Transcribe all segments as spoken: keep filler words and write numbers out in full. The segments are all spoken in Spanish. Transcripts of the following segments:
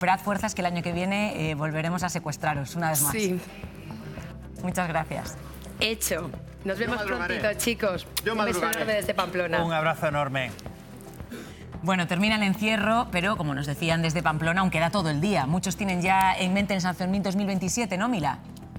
Recuperad fuerzas que el año que viene eh, volveremos a secuestraros una vez más. Sí. Muchas gracias. Hecho. Nos vemos prontito, chicos. Yo Un beso enorme desde Pamplona. Un abrazo enorme. Bueno, termina el encierro, pero como nos decían desde Pamplona, aún queda todo el día. Muchos tienen ya en mente en San Fermín dos mil veintisiete, ¿no, Mila?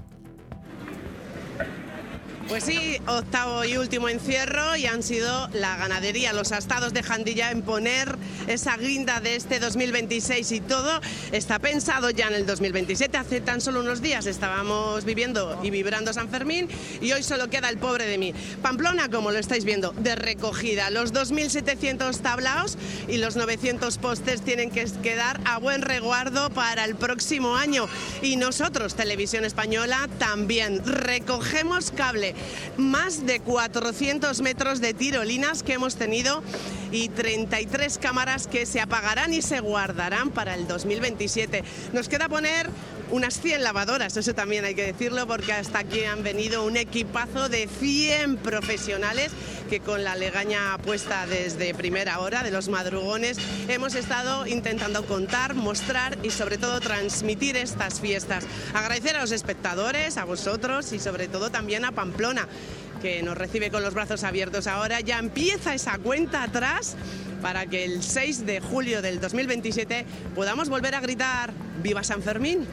Pues sí, octavo y último encierro y han sido la ganadería, los astados de Jandilla en poner esa guinda de este dos mil veintiséis y todo está pensado ya en el dos mil veintisiete. Hace tan solo unos días estábamos viviendo y vibrando San Fermín y hoy solo queda el pobre de mí. Pamplona, como lo estáis viendo, de recogida. Los dos mil setecientos tablaos y los novecientos postes tienen que quedar a buen resguardo para el próximo año. Y nosotros, Televisión Española, también recogemos cable. Más de cuatrocientos metros de tirolinas que hemos tenido y treinta y tres cámaras que se apagarán y se guardarán para el dos mil veintisiete. Nos queda poner unas cien lavadoras, eso también hay que decirlo, porque hasta aquí han venido un equipazo de cien profesionales que con la legaña puesta desde primera hora de los madrugones hemos estado intentando contar, mostrar y sobre todo transmitir estas fiestas. Agradecer a los espectadores, a vosotros y sobre todo también a Pamplona, que nos recibe con los brazos abiertos ahora. Ya empieza esa cuenta atrás para que el seis de julio del dos mil veintisiete podamos volver a gritar ¡Viva San Fermín!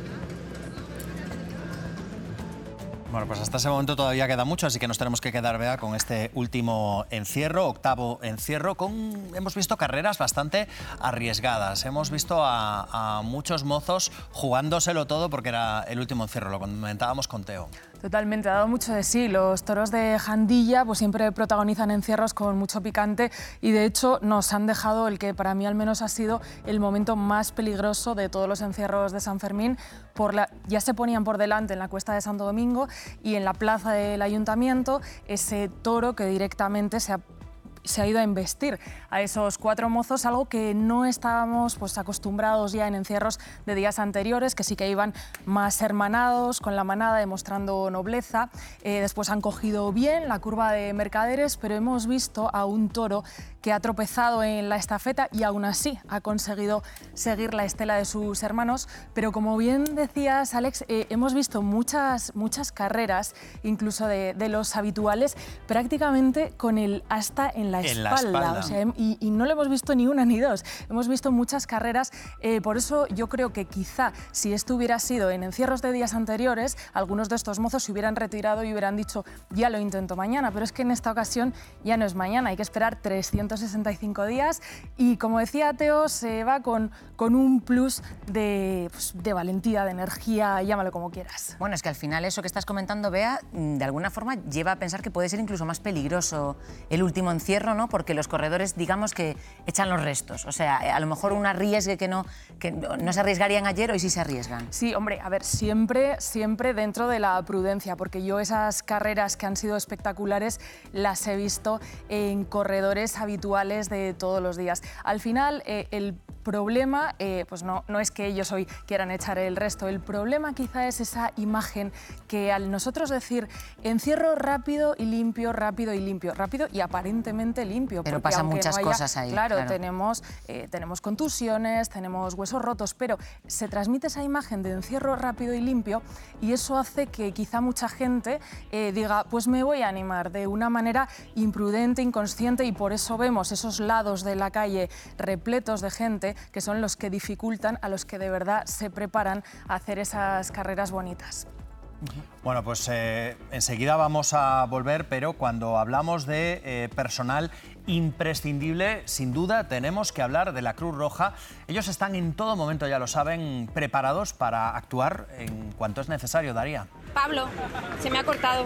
Bueno, pues hasta ese momento todavía queda mucho, así que nos tenemos que quedar, Bea, con este último encierro, octavo encierro. Con... Hemos visto carreras bastante arriesgadas. Hemos visto a, a muchos mozos jugándoselo todo porque era el último encierro, lo comentábamos con Teo. Totalmente, ha dado mucho de sí. Los toros de Jandilla pues siempre protagonizan encierros con mucho picante y de hecho nos han dejado el que para mí al menos ha sido el momento más peligroso de todos los encierros de San Fermín. Por la, ya se ponían por delante en la Cuesta de Santo Domingo y en la plaza del Ayuntamiento ese toro que directamente se ha se ha ido a embestir a esos cuatro mozos, algo que no estábamos pues, acostumbrados ya en encierros de días anteriores, que sí que iban más hermanados con la manada, demostrando nobleza. Eh, después han cogido bien la curva de mercaderes, pero hemos visto a un toro que ha tropezado en la estafeta y aún así ha conseguido seguir la estela de sus hermanos. Pero como bien decías, Alex, eh, hemos visto muchas, muchas carreras, incluso de, de los habituales, prácticamente con el asta en la en espalda. La espalda. O sea, y, y no lo hemos visto ni una ni dos. Hemos visto muchas carreras. Eh, por eso yo creo que quizá si esto hubiera sido en encierros de días anteriores, algunos de estos mozos se hubieran retirado y hubieran dicho ya lo intento mañana. Pero es que en esta ocasión ya no es mañana, hay que esperar trescientos sesenta y cinco días y como decía Teo, se va con, con un plus de, pues, de valentía, de energía, llámalo como quieras. Bueno, es que al final eso que estás comentando, Bea, de alguna forma lleva a pensar que puede ser incluso más peligroso el último encierro, ¿no? Porque los corredores, digamos que echan los restos. O sea, a lo mejor un arriesgue que no, que no se arriesgarían ayer, hoy sí se arriesgan. Sí, hombre, a ver, siempre, siempre dentro de la prudencia, porque yo esas carreras que han sido espectaculares las he visto en corredores habituales de todos los días. Al final, eh, el problema eh, pues no, no es que ellos hoy quieran echar el resto, el problema quizá es esa imagen que al nosotros decir encierro rápido y limpio, rápido y limpio, rápido y aparentemente limpio. Pero pasan muchas no haya, cosas ahí. Claro, claro. Tenemos, eh, tenemos contusiones, tenemos huesos rotos, pero se transmite esa imagen de encierro rápido y limpio y eso hace que quizá mucha gente eh, diga, pues me voy a animar de una manera imprudente, inconsciente y por eso vemos esos lados de la calle repletos de gente que son los que dificultan a los que de verdad se preparan a hacer esas carreras bonitas. Bueno, pues eh, enseguida vamos a volver, pero cuando hablamos de eh, personal imprescindible, sin duda tenemos que hablar de la Cruz Roja. Ellos están en todo momento, ya lo saben, preparados para actuar en cuanto es necesario. Daría. Pablo, se me ha cortado.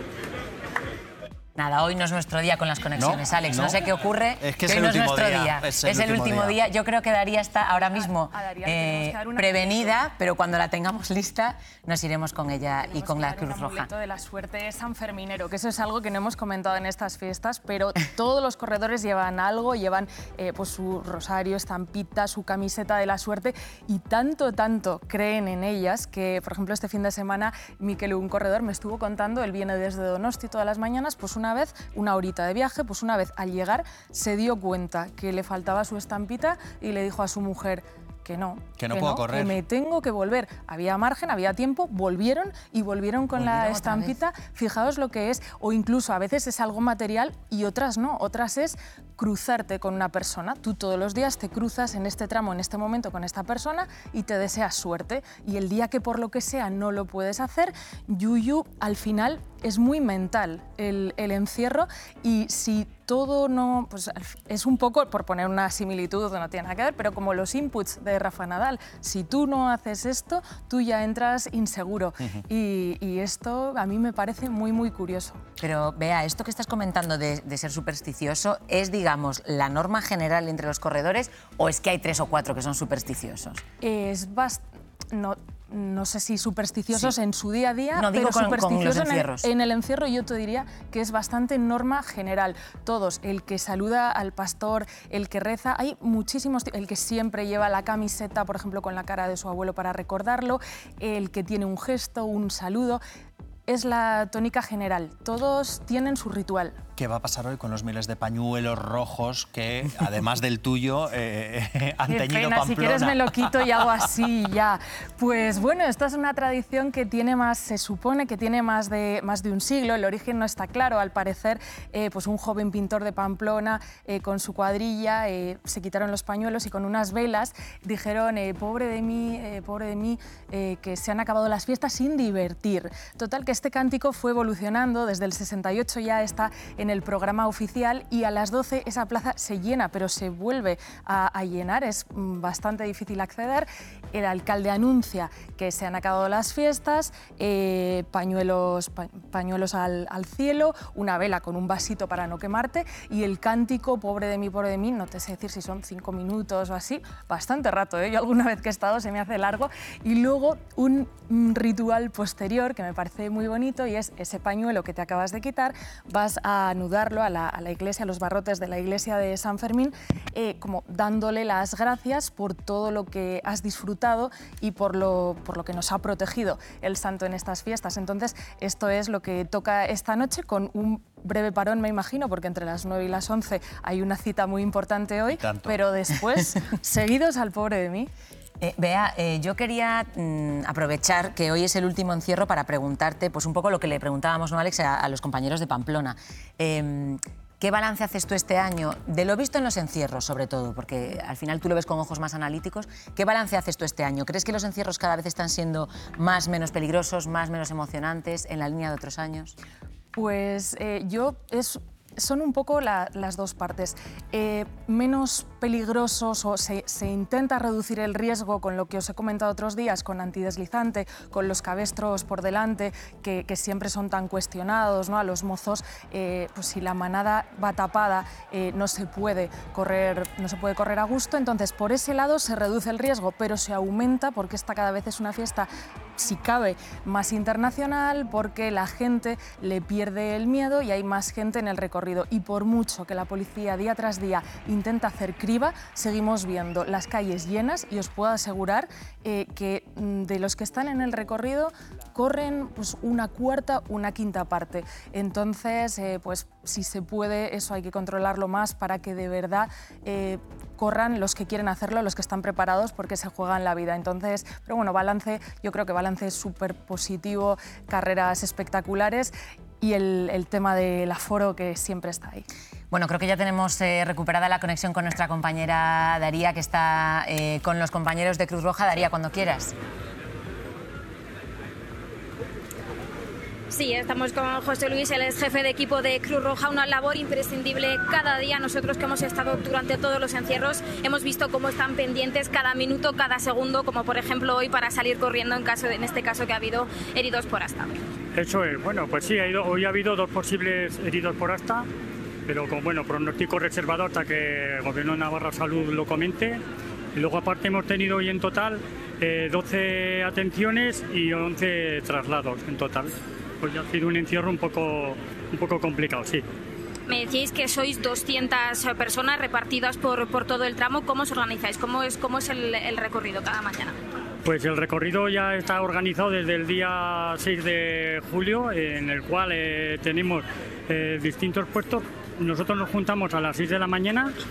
Nada, hoy no es nuestro día con las conexiones, no, Alex. No. No sé qué ocurre, es que es hoy el no es último nuestro día. día. Es el, es el último, último día. día. Yo creo que Daría está ahora mismo a Daría eh, prevenida, pero cuando la tengamos lista nos iremos con ella Tenemos y con la que dar Cruz un Roja. amuleto de la suerte sanferminero, que eso es algo que no hemos comentado en estas fiestas, pero todos los corredores llevan algo, llevan eh, pues su rosario, estampita, su camiseta de la suerte y tanto, tanto creen en ellas que, por ejemplo, este fin de semana Mikel, un corredor, me estuvo contando, él viene desde Donosti todas las mañanas, pues una vez, una horita de viaje, pues una vez al llegar se dio cuenta que le faltaba su estampita y le dijo a su mujer, que no. Que no puedo correr. Que me tengo que volver. Había margen, había tiempo, volvieron y volvieron con Volvieron la otra estampita. Fijaos lo que es, o incluso a veces es algo material y otras no. Otras es cruzarte con una persona. Tú todos los días te cruzas en este tramo, en este momento con esta persona y te deseas suerte. Y el día que por lo que sea no lo puedes hacer, Yuyu al final es muy mental el, el encierro, y si todo no, pues es un poco, por poner una similitud, no tiene nada que ver, pero como los inputs de Rafa Nadal, si tú no haces esto, tú ya entras inseguro. Uh-huh. y, y esto a mí me parece muy, muy curioso. Pero Bea, esto que estás comentando de, de ser supersticioso, ¿es, digamos, la norma general entre los corredores o es que hay tres o cuatro que son supersticiosos? Es bastante... No, no sé si supersticiosos sí. en su día a día, no, digo pero con, supersticiosos con los encierros. En, el, en el encierro yo te diría que es bastante norma general. Todos, el que saluda al pastor, el que reza, hay muchísimos, el que siempre lleva la camiseta, por ejemplo, con la cara de su abuelo para recordarlo, el que tiene un gesto, un saludo. Es la tónica general, todos tienen su ritual. ¿Qué va a pasar hoy con los miles de pañuelos rojos que, además del tuyo, eh, han Qué teñido pena, Pamplona? Si quieres me lo quito y hago así ya. Pues bueno, esta es una tradición que tiene más, se supone que tiene más de, más de un siglo. El origen no está claro. Al parecer, eh, pues un joven pintor de Pamplona eh, con su cuadrilla eh, se quitaron los pañuelos y con unas velas dijeron, eh, pobre de mí, eh, pobre de mí, eh, que se han acabado las fiestas sin divertir. Total, que este cántico fue evolucionando. Desde el sesenta y ocho ya está en el programa oficial y a las doce esa plaza se llena, pero se vuelve a, a llenar, es bastante difícil acceder. El alcalde anuncia que se han acabado las fiestas, eh, pañuelos, pa, pañuelos al, al cielo, una vela con un vasito para no quemarte y el cántico, pobre de mí, pobre de mí, no te sé decir si son cinco minutos o así, bastante rato, ¿eh? Yo alguna vez que he estado se me hace largo, y luego un, un ritual posterior que me parece muy bonito, y es ese pañuelo que te acabas de quitar, vas a anudarlo a la, a la iglesia, a los barrotes de la iglesia de San Fermín, eh, como dándole las gracias por todo lo que has disfrutado y por lo, por lo que nos ha protegido el santo en estas fiestas. Entonces, esto es lo que toca esta noche, con un breve parón, me imagino, porque entre las nueve y las once hay una cita muy importante hoy, pero después, seguidos al pobre de mí. Eh, Bea, eh, yo quería mm, aprovechar que hoy es el último encierro para preguntarte pues un poco lo que le preguntábamos, ¿no, Alex, a, a los compañeros de Pamplona. Eh, ¿Qué balance haces tú este año, de lo visto en los encierros sobre todo, porque al final tú lo ves con ojos más analíticos? ¿Qué balance haces tú este año? ¿Crees que los encierros cada vez están siendo más, menos peligrosos, más, menos emocionantes, en la línea de otros años? Pues eh, yo... es Son un poco la, las dos partes. Eh, menos peligrosos, o se, se intenta reducir el riesgo con lo que os he comentado otros días, con antideslizante, con los cabestros por delante, que, que siempre son tan cuestionados, ¿no? A los mozos, eh, pues si la manada va tapada, eh, no se puede correr, no se puede correr a gusto. Entonces, por ese lado se reduce el riesgo, pero se aumenta porque esta cada vez es una fiesta, si cabe, más internacional, porque la gente le pierde el miedo y hay más gente en el recorrido. Y por mucho que la policía día tras día intenta hacer criba, seguimos viendo las calles llenas, y os puedo asegurar eh, que de los que están en el recorrido corren pues, una cuarta, una quinta parte. Entonces, eh, pues si se puede, eso hay que controlarlo más para que de verdad eh, corran los que quieren hacerlo, los que están preparados, porque se juegan la vida. Entonces, pero bueno, balance, yo creo que balance es súper positivo, carreras espectaculares, y el, el tema del aforo que siempre está ahí. Bueno, creo que ya tenemos eh, recuperada la conexión con nuestra compañera Daría, que está eh, con los compañeros de Cruz Roja. Daría, cuando quieras. Sí, estamos con José Luis, él es jefe de equipo de Cruz Roja, una labor imprescindible cada día. Nosotros que hemos estado durante todos los encierros hemos visto cómo están pendientes cada minuto, cada segundo, como por ejemplo hoy para salir corriendo en, caso de, en este caso que ha habido heridos por asta. Eso es, bueno, pues sí, ha ido, hoy ha habido dos posibles heridos por asta, pero con bueno, pronóstico reservado hasta que el Gobierno de Navarra Salud lo comente. Y luego aparte hemos tenido hoy en total eh, doce atenciones y once traslados en total. Pues ya ha sido un encierro un poco, un poco complicado, sí. Me decíais que sois doscientas personas repartidas por, por todo el tramo. ¿Cómo os organizáis? ¿Cómo es, cómo es el, el recorrido cada mañana? Pues el recorrido ya está organizado desde el día seis de julio, en el cual eh, tenemos eh, distintos puestos. Nosotros nos juntamos a las seis de la mañana,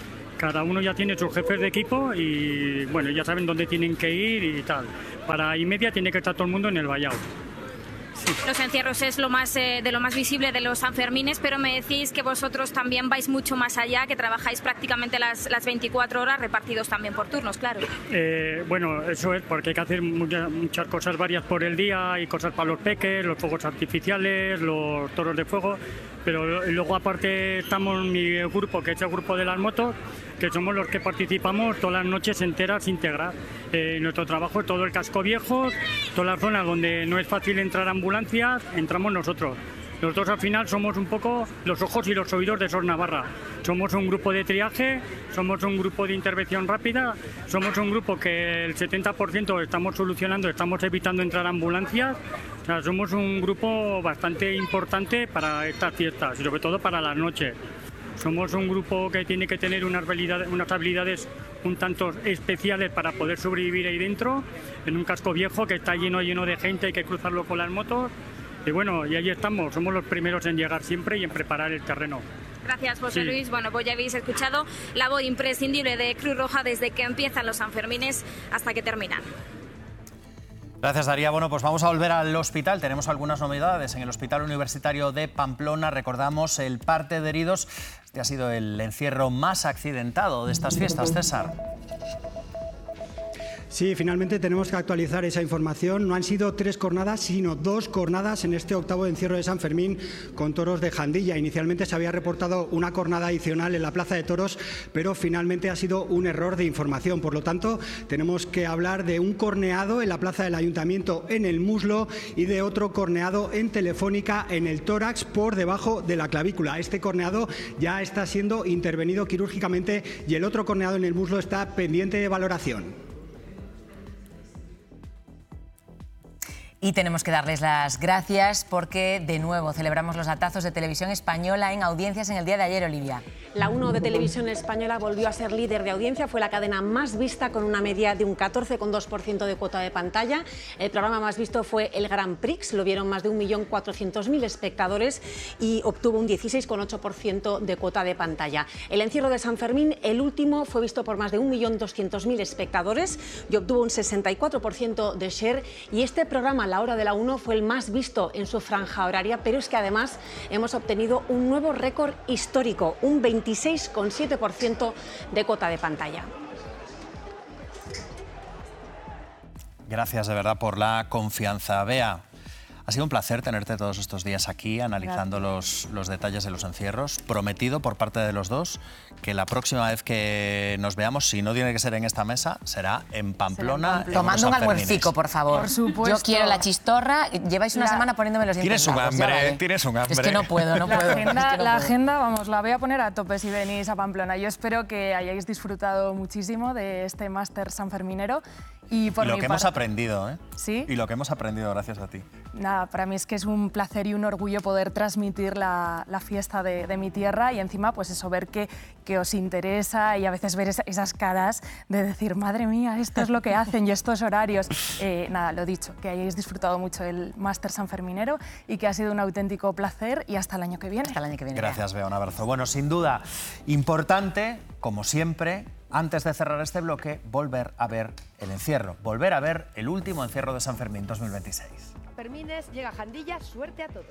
Cada uno ya tiene sus jefes de equipo y bueno, ya saben dónde tienen que ir y tal. Para y media tiene que estar todo el mundo en el vallado. Los encierros es lo más eh, de lo más visible de los Sanfermines, pero me decís que vosotros también vais mucho más allá, que trabajáis prácticamente las, las veinticuatro horas repartidos también por turnos, claro. Eh, bueno, eso es porque hay que hacer muchas, muchas cosas varias por el día, hay cosas para los peques, los fuegos artificiales, los toros de fuego, pero luego aparte estamos mi grupo, que es el grupo de las motos, que somos los que participamos todas las noches enteras íntegras. Eh, nuestro trabajo es todo el casco viejo, todas las zonas donde no es fácil entrar ambulancias, entramos nosotros. Nosotros al final somos un poco los ojos y los oídos de SOS Navarra. Somos un grupo de triaje, somos un grupo de intervención rápida, somos un grupo que el setenta por ciento estamos solucionando, estamos evitando entrar ambulancias. O sea, somos un grupo bastante importante para estas fiestas y sobre todo para las noches. Somos un grupo que tiene que tener unas habilidades, unas habilidades un tanto especiales para poder sobrevivir ahí dentro, en un casco viejo que está lleno lleno de gente, hay que cruzarlo con las motos. Y bueno, y ahí estamos, somos los primeros en llegar siempre y en preparar el terreno. Gracias, José sí. Luis. Bueno, pues ya habéis escuchado la voz imprescindible de Cruz Roja desde que empiezan los Sanfermines hasta que terminan. Gracias, Daría. Bueno, pues vamos a volver al hospital. Tenemos algunas novedades en el Hospital Universitario de Pamplona. Recordamos el parte de heridos. Este ha sido el encierro más accidentado de estas fiestas, César. Sí, finalmente tenemos que actualizar esa información. No han sido tres jornadas, sino dos jornadas en este octavo encierro de San Fermín con toros de Jandilla. Inicialmente se había reportado una jornada adicional en la Plaza de Toros, pero finalmente ha sido un error de información. Por lo tanto, tenemos que hablar de un corneado en la Plaza del Ayuntamiento en el muslo y de otro corneado en Telefónica en el tórax por debajo de la clavícula. Este corneado ya está siendo intervenido quirúrgicamente y el otro corneado en el muslo está pendiente de valoración. Y tenemos que darles las gracias porque, de nuevo, celebramos los datazos de Televisión Española en audiencias en el día de ayer, Olivia. La uno de Televisión Española volvió a ser líder de audiencia, fue la cadena más vista con una media de un catorce coma dos por ciento de cuota de pantalla. El programa más visto fue el Grand Prix, lo vieron más de un millón cuatrocientos mil espectadores y obtuvo un dieciséis coma ocho por ciento de cuota de pantalla. El encierro de San Fermín, el último, fue visto por más de un millón doscientos mil espectadores y obtuvo un sesenta y cuatro por ciento de share. Y este programa, La Hora de la Uno, fue el más visto en su franja horaria, pero es que además hemos obtenido un nuevo récord histórico, un veintiséis coma siete por ciento de cuota de pantalla. Gracias de verdad por la confianza, Bea. Ha sido un placer tenerte todos estos días aquí analizando los, los detalles de los encierros. Prometido por parte de los dos que la próxima vez que nos veamos, si no tiene que ser en esta mesa, será en Pamplona. Será en Tomando un almuercico, por favor. Por supuesto. Yo quiero la chistorra. Lleváis una la... semana poniéndome los dientes. Tienes un largos, hambre, vale. tienes un hambre. Es que no puedo, no la puedo. Agenda, es que no la puedo. agenda, vamos, la voy a poner a tope si venís a Pamplona. Yo espero que hayáis disfrutado muchísimo de este máster sanferminero. Y por lo mi que parte... hemos aprendido, ¿eh? Sí. Y lo que hemos aprendido gracias a ti. Nada, para mí es que es un placer y un orgullo poder transmitir la, la fiesta de, de mi tierra y encima, pues eso, ver que, que os interesa y a veces ver esa, esas caras de decir, madre mía, esto es lo que hacen y estos horarios. Eh, nada, lo dicho, que hayáis disfrutado mucho el máster sanferminero y que ha sido un auténtico placer y hasta el año que viene. Hasta el año que viene. Gracias, Bea, un abrazo. Bueno, sin duda, importante, como siempre, antes de cerrar este bloque, volver a ver el encierro, volver a ver el último encierro de San Fermín dos mil veintiséis. Fermines, llega Jandilla, suerte a todos.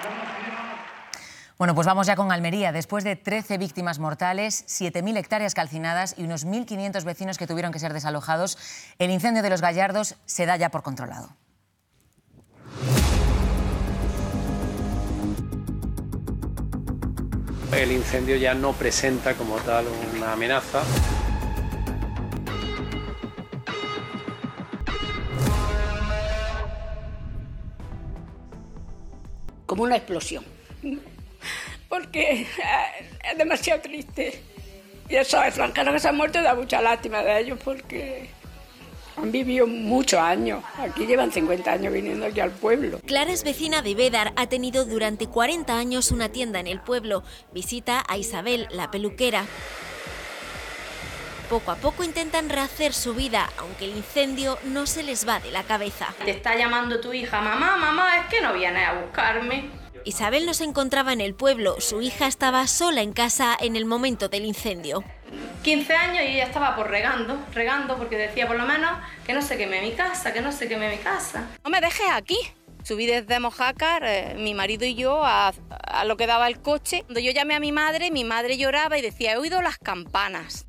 Bueno, pues vamos ya con Almería. Después de trece víctimas mortales, siete mil hectáreas calcinadas y unos mil quinientos vecinos que tuvieron que ser desalojados, el incendio de Los Gallardos se da ya por controlado. El incendio ya no presenta como tal una amenaza. Como una explosión. Porque es demasiado triste. Y esos extranjeros que se han muerto da mucha lástima de ellos porque han vivido muchos años. Aquí llevan cincuenta años viniendo aquí al pueblo. Clara es vecina de Bédar. Ha tenido durante cuarenta años una tienda en el pueblo. Visita a Isabel, la peluquera. Poco a poco intentan rehacer su vida, aunque el incendio no se les va de la cabeza. Te está llamando tu hija, mamá, mamá, es que no vienes a buscarme. Isabel no se encontraba en el pueblo. Su hija estaba sola en casa en el momento del incendio. quince años y ella estaba por regando, regando porque decía por lo menos que no se queme mi casa, que no se queme mi casa. No me dejes aquí. Subí desde Mojácar, eh, mi marido y yo, a, a lo que daba el coche. Cuando yo llamé a mi madre, mi madre lloraba y decía, he oído las campanas.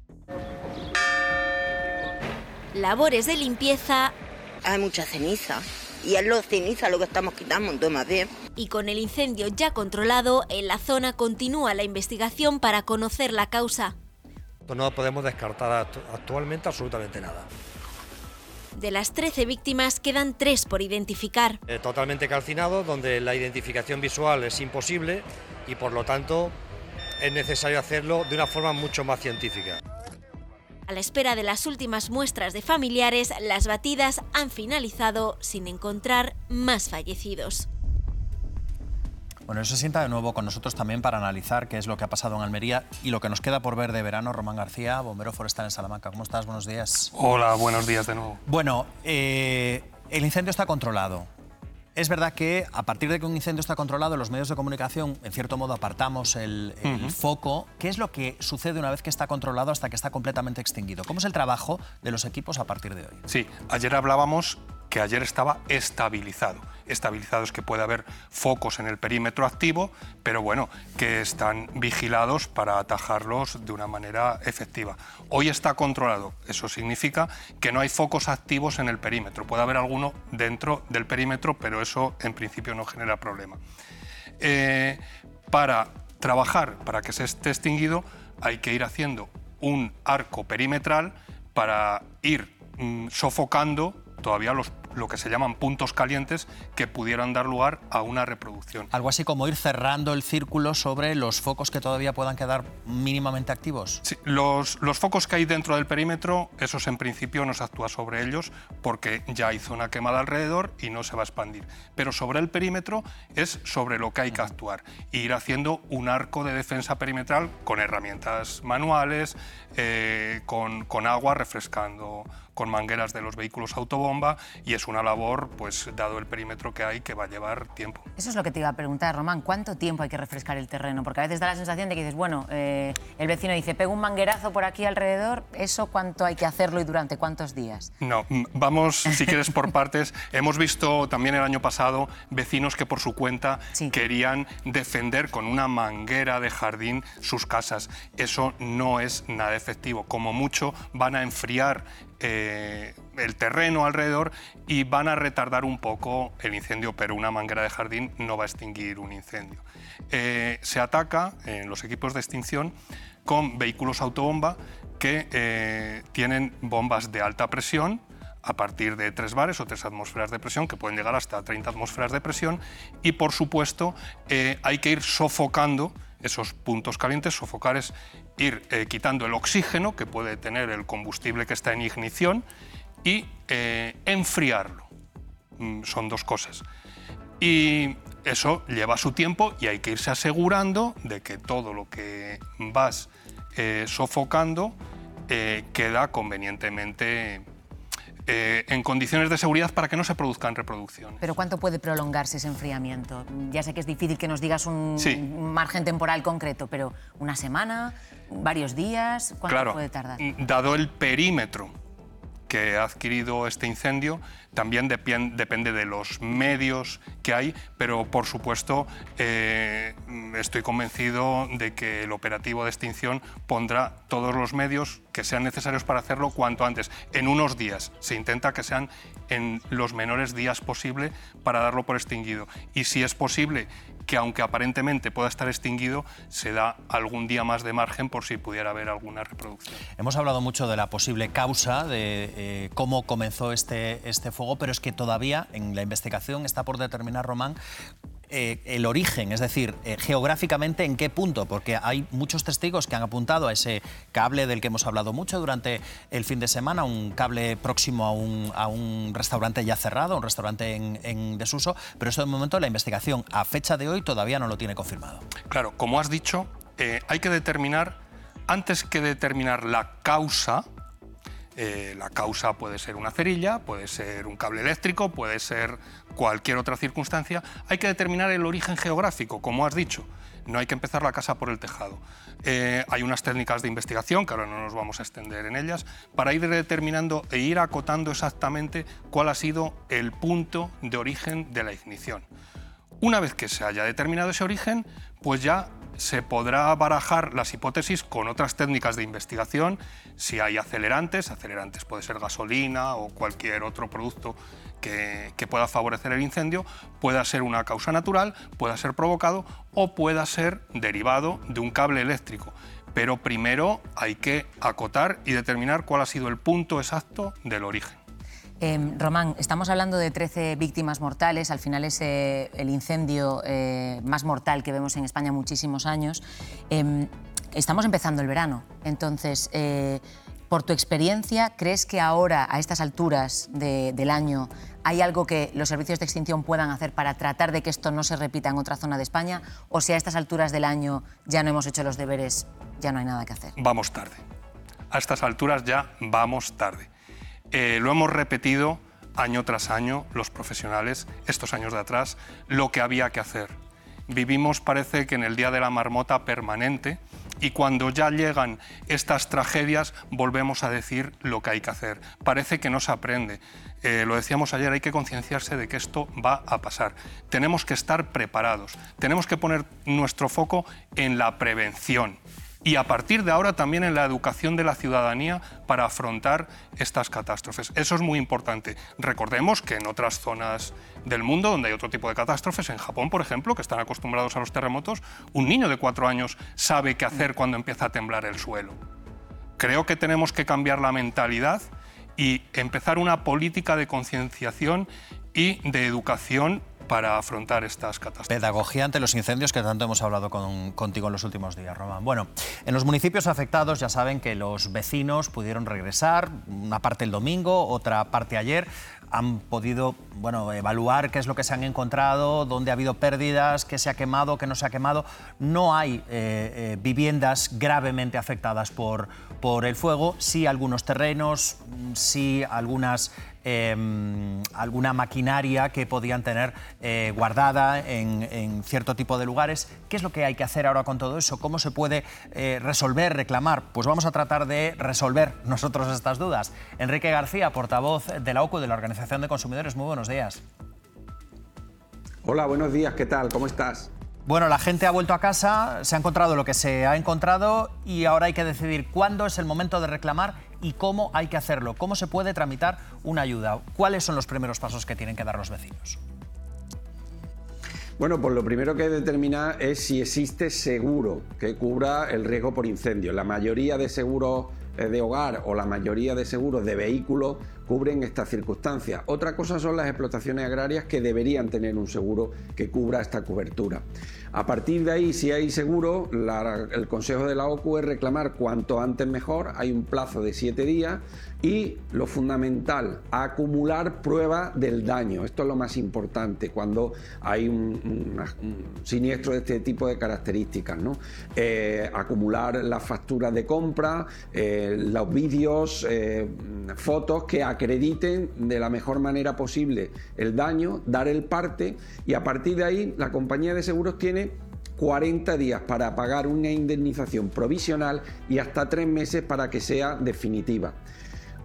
Labores de limpieza. Hay mucha ceniza. Y es lo ceniza lo que estamos quitando, un más bien. Y con el incendio ya controlado, en la zona continúa la investigación para conocer la causa. No podemos descartar actualmente absolutamente nada. De las trece víctimas quedan tres por identificar. Eh, totalmente calcinados, donde la identificación visual es imposible y por lo tanto es necesario hacerlo de una forma mucho más científica. A la espera de las últimas muestras de familiares, las batidas han finalizado sin encontrar más fallecidos. Bueno, eso se sienta de nuevo con nosotros también para analizar qué es lo que ha pasado en Almería y lo que nos queda por ver de verano. Román García, bombero forestal en Salamanca. ¿Cómo estás? Buenos días. Hola, buenos días de nuevo. Bueno, eh, el incendio está controlado. Es verdad que a partir de que un incendio está controlado, los medios de comunicación, en cierto modo, apartamos el, el uh-huh. foco. ¿Qué es lo que sucede una vez que está controlado hasta que está completamente extinguido? ¿Cómo es el trabajo de los equipos a partir de hoy? Sí, ayer hablábamos que ayer estaba estabilizado. Estabilizado es que puede haber focos en el perímetro activo, pero bueno, que están vigilados para atajarlos de una manera efectiva. Hoy está controlado, eso significa que no hay focos activos en el perímetro. Puede haber alguno dentro del perímetro, pero eso en principio no genera problema. Eh, para trabajar, para que se esté extinguido, hay que ir haciendo un arco perimetral para ir mmm, sofocando todavía los, lo que se llaman puntos calientes que pudieran dar lugar a una reproducción. Algo así como ir cerrando el círculo sobre los focos que todavía puedan quedar mínimamente activos. Sí, los, los focos que hay dentro del perímetro, esos en principio no se actúa sobre ellos porque ya hay zona quemada alrededor y no se va a expandir. Pero sobre el perímetro es sobre lo que hay que actuar. E ir haciendo un arco de defensa perimetral con herramientas manuales, eh, con, con agua refrescando, con mangueras de los vehículos autobomba, y es una labor, pues dado el perímetro que hay, que va a llevar tiempo. Eso es lo que te iba a preguntar, Román, ¿cuánto tiempo hay que refrescar el terreno? Porque a veces da la sensación de que dices, bueno, eh, el vecino dice, pego un manguerazo por aquí alrededor, ¿eso cuánto hay que hacerlo y durante cuántos días? No, vamos, si quieres, por partes. Hemos visto también el año pasado vecinos que por su cuenta sí. querían defender con una manguera de jardín sus casas. Eso no es nada efectivo. Como mucho van a enfriar Eh, el terreno alrededor y van a retardar un poco el incendio, pero una manguera de jardín no va a extinguir un incendio. Eh, se ataca en los equipos de extinción con vehículos autobomba que eh, tienen bombas de alta presión a partir de tres bares o tres atmósferas de presión, que pueden llegar hasta treinta atmósferas de presión, y por supuesto eh, hay que ir sofocando esos puntos calientes. Sofocar es ir eh, quitando el oxígeno que puede tener el combustible que está en ignición y eh, enfriarlo. Mm, son dos cosas. Y eso lleva su tiempo y hay que irse asegurando de que todo lo que vas eh, sofocando eh, queda convenientemente Eh, en condiciones de seguridad para que no se produzcan reproducciones. ¿Pero cuánto puede prolongarse ese enfriamiento? Ya sé que es difícil que nos digas un, sí. un margen temporal concreto, pero ¿una semana? ¿Varios días? ¿Cuánto claro, puede tardar? Dado el perímetro que ha adquirido este incendio, también depend, depende de los medios que hay, pero por supuesto eh, estoy convencido de que el operativo de extinción pondrá todos los medios que sean necesarios para hacerlo cuanto antes, en unos días. Se intenta que sean en los menores días posible para darlo por extinguido. Y si es posible que, aunque aparentemente pueda estar extinguido, se da algún día más de margen por si pudiera haber alguna reproducción. Hemos hablado mucho de la posible causa, de eh, cómo comenzó este, este fuego, pero es que todavía en la investigación está por determinar, Román, Eh, el origen, es decir, eh, geográficamente en qué punto, porque hay muchos testigos que han apuntado a ese cable del que hemos hablado mucho durante el fin de semana, un cable próximo a un, a un restaurante ya cerrado, un restaurante en, en desuso, pero eso de momento la investigación a fecha de hoy todavía no lo tiene confirmado. Claro, como has dicho, eh, hay que determinar, antes que determinar la causa, Eh, la causa puede ser una cerilla, puede ser un cable eléctrico, puede ser cualquier otra circunstancia. Hay que determinar el origen geográfico, como has dicho. No hay que empezar la casa por el tejado. Eh, hay unas técnicas de investigación, que ahora no nos vamos a extender en ellas, para ir determinando e ir acotando exactamente cuál ha sido el punto de origen de la ignición. Una vez que se haya determinado ese origen, pues ya se podrá barajar las hipótesis con otras técnicas de investigación, si hay acelerantes, acelerantes puede ser gasolina o cualquier otro producto que, que pueda favorecer el incendio, pueda ser una causa natural, pueda ser provocado o pueda ser derivado de un cable eléctrico. Pero primero hay que acotar y determinar cuál ha sido el punto exacto del origen. Eh, Román, estamos hablando de trece víctimas mortales, al final es eh, el incendio eh, más mortal que vemos en España en muchísimos años. Eh, estamos empezando el verano, entonces, eh, por tu experiencia, ¿crees que ahora, a estas alturas de, del año, hay algo que los servicios de extinción puedan hacer para tratar de que esto no se repita en otra zona de España? O si a estas alturas del año ya no hemos hecho los deberes, ya no hay nada que hacer. Vamos tarde. A estas alturas ya vamos tarde. Eh, lo hemos repetido año tras año los profesionales, estos años de atrás, lo que había que hacer. Vivimos, parece que en el día de la marmota permanente, y cuando ya llegan estas tragedias volvemos a decir lo que hay que hacer. Parece que no se aprende. Eh, lo decíamos ayer, hay que concienciarse de que esto va a pasar. Tenemos que estar preparados, tenemos que poner nuestro foco en la prevención. Y a partir de ahora también en la educación de la ciudadanía para afrontar estas catástrofes. Eso es muy importante. Recordemos que en otras zonas del mundo donde hay otro tipo de catástrofes, en Japón, por ejemplo, que están acostumbrados a los terremotos, un niño de cuatro años sabe qué hacer cuando empieza a temblar el suelo. Creo que tenemos que cambiar la mentalidad y empezar una política de concienciación y de educación para afrontar estas catástrofes. Pedagogía ante los incendios, que tanto hemos hablado con, contigo en los últimos días, Román. Bueno, en los municipios afectados ya saben que los vecinos pudieron regresar, una parte el domingo, otra parte ayer. Han podido, bueno, evaluar qué es lo que se han encontrado, dónde ha habido pérdidas, qué se ha quemado, qué no se ha quemado. No hay eh, eh, viviendas gravemente afectadas por, por el fuego, sí algunos terrenos, sí algunas... Eh, alguna maquinaria que podían tener eh, guardada en, en cierto tipo de lugares. ¿Qué es lo que hay que hacer ahora con todo eso? ¿Cómo se puede eh, resolver, reclamar? Pues vamos a tratar de resolver nosotros estas dudas. Enrique García, portavoz de la O C U, de la Organización de Consumidores, muy buenos días. Hola, buenos días, ¿qué tal? ¿Cómo estás? Bueno, la gente ha vuelto a casa, se ha encontrado lo que se ha encontrado y ahora hay que decidir cuándo es el momento de reclamar y cómo hay que hacerlo, cómo se puede tramitar una ayuda, cuáles son los primeros pasos que tienen que dar los vecinos. Bueno, pues lo primero que hay que determinar es si existe seguro que cubra el riesgo por incendio. La mayoría de seguros de hogar o la mayoría de seguros de vehículos cubren estas circunstancias. Otra cosa son las explotaciones agrarias que deberían tener un seguro que cubra esta cobertura. A partir de ahí, si hay seguro, la, el consejo de la O C U es reclamar cuanto antes mejor. Hay un plazo de siete días y lo fundamental, acumular pruebas del daño. Esto es lo más importante cuando hay un, un, un siniestro de este tipo de características, ¿no? Eh, acumular las facturas de compra, eh, los vídeos, eh, fotos que acrediten de la mejor manera posible el daño, dar el parte, y a partir de ahí la compañía de seguros tiene cuarenta días para pagar una indemnización provisional y hasta tres meses para que sea definitiva.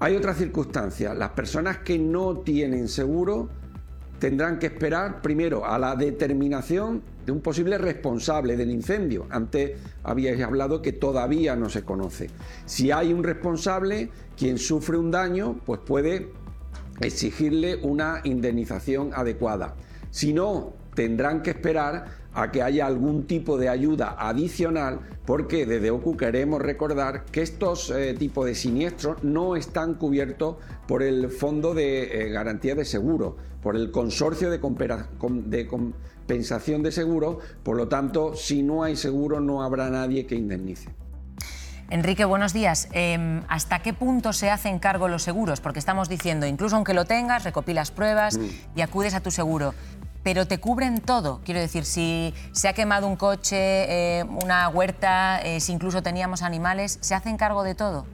Hay otra circunstancia, las personas que no tienen seguro tendrán que esperar primero a la determinación de un posible responsable del incendio. Antes habíais hablado que todavía no se conoce. Si hay un responsable, quien sufre un daño, pues puede exigirle una indemnización adecuada. Si no, tendrán que esperar a que haya algún tipo de ayuda adicional, porque desde O C U queremos recordar que estos eh, tipos de siniestros no están cubiertos por el Fondo de eh, Garantía de Seguro, por el Consorcio de, de Compensación de Seguros. Por lo tanto, si no hay seguro, no habrá nadie que indemnice. Enrique, buenos días. Eh, ¿Hasta qué punto se hacen cargo los seguros? Porque estamos diciendo, incluso aunque lo tengas, recopilas pruebas mm. y acudes a tu seguro. Pero te cubren todo. Quiero decir, si se ha quemado un coche, eh, una huerta, eh, si incluso teníamos animales, ¿se hacen cargo de todo?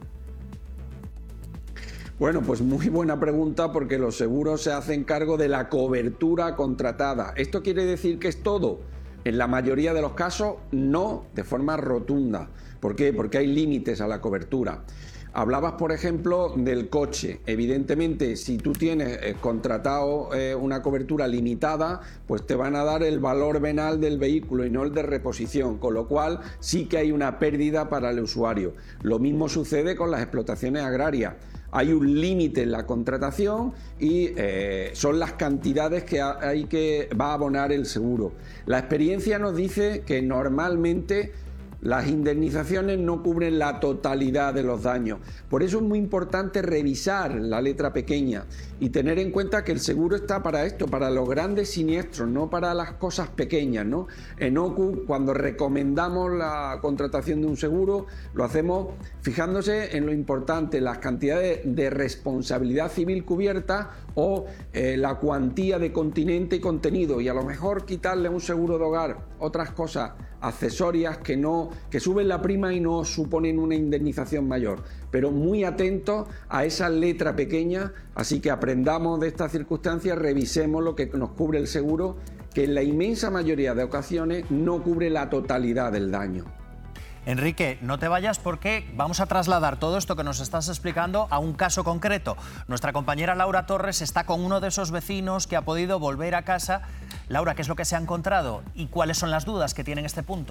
Bueno, pues muy buena pregunta, porque los seguros se hacen cargo de la cobertura contratada. ¿Esto quiere decir que es todo? En la mayoría de los casos, no, de forma rotunda. ¿Por qué? Porque hay límites a la cobertura. Hablabas, por ejemplo, del coche. Evidentemente, si tú tienes eh, contratado eh, una cobertura limitada, pues te van a dar el valor venal del vehículo y no el de reposición, con lo cual sí que hay una pérdida para el usuario. Lo mismo sucede con las explotaciones agrarias. Hay un límite en la contratación y eh, son las cantidades que hay que va a abonar el seguro. La experiencia nos dice que normalmente las indemnizaciones no cubren la totalidad de los daños. Por eso es muy importante revisar la letra pequeña y tener en cuenta que el seguro está para esto, para los grandes siniestros, no para las cosas pequeñas, ¿no? En O C U, cuando recomendamos la contratación de un seguro, lo hacemos fijándose en lo importante, las cantidades de responsabilidad civil cubierta o eh, la cuantía de continente y contenido, y a lo mejor quitarle un seguro de hogar, otras cosas accesorias que no que suben la prima y no suponen una indemnización mayor, pero muy atentos a esa letra pequeña. Así que aprendamos de estas circunstancias, revisemos lo que nos cubre el seguro, que en la inmensa mayoría de ocasiones no cubre la totalidad del daño. Enrique, no te vayas, porque vamos a trasladar todo esto que nos estás explicando a un caso concreto. Nuestra compañera Laura Torres está con uno de esos vecinos que ha podido volver a casa. Laura, ¿qué es lo que se ha encontrado y cuáles son las dudas que tiene en este punto?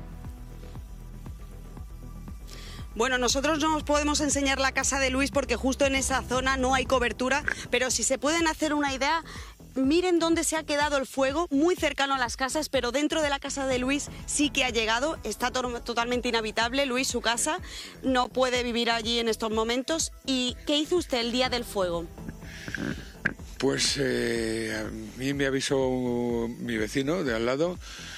Bueno, nosotros no os podemos enseñar la casa de Luis porque justo en esa zona no hay cobertura, pero si se pueden hacer una idea, miren dónde se ha quedado el fuego, muy cercano a las casas, pero dentro de la casa de Luis sí que ha llegado, está to- totalmente inhabitable. Luis, su casa, no puede vivir allí en estos momentos. ¿Y qué hizo usted el día del fuego? Pues eh, a mí me avisó mi vecino de al lado